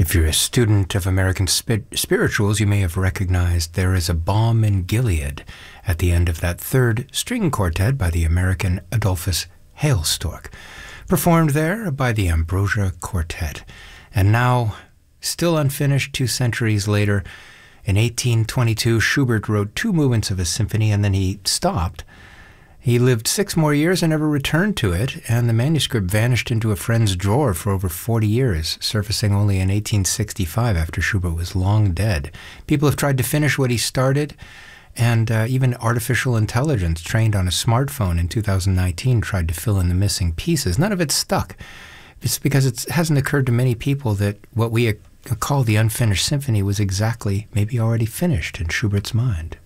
If you're a student of American spirituals, you may have recognized There Is a Balm in Gilead at the end of that third string quartet by the American Adolphus Hailstork, performed there by the Ambrosia Quartet. And now, still unfinished 2 centuries later, in 1822, Schubert wrote 2 movements of a symphony and then he stopped. He lived 6 more years and never returned to it, and the manuscript vanished into a friend's drawer for over 40 years, surfacing only in 1865 after Schubert was long dead. People have tried to finish what he started, and even artificial intelligence trained on a smartphone in 2019 tried to fill in the missing pieces. None of it stuck. It's because it hasn't occurred to many people that what we call the unfinished symphony was exactly maybe already finished in Schubert's mind.